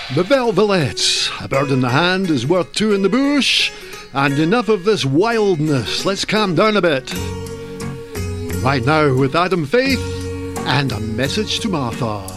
The Velvelettes. A bird in the hand is worth two in the bush. And enough of this wildness. Let's calm down a bit. Right now with Adam Faith and A Message to Martha.